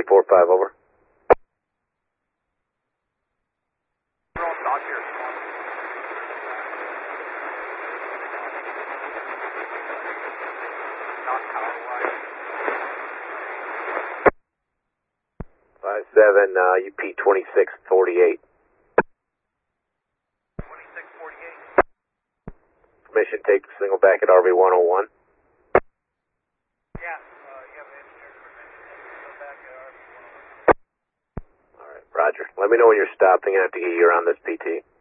345, over. Five seven, UP 2648. 2648. Permission take the single back at RV 101. Yeah, you have an engineer's permission to go back at RV 101. Alright, roger. Let me know when you're stopping. I have to get you around this PT.